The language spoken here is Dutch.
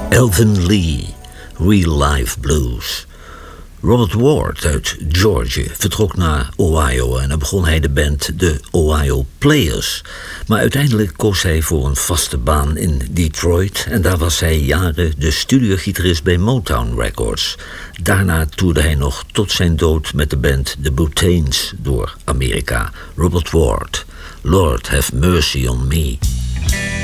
Elvin Lee, Real Life Blues. Robert Ward uit Georgia vertrok naar Ohio en dan begon hij de band de Ohio Players. Maar uiteindelijk koos hij voor een vaste baan in Detroit en daar was hij jaren de studiogitarist bij Motown Records. Daarna toerde hij nog tot zijn dood met de band The Boutains door Amerika. Robert Ward, Lord Have Mercy on Me.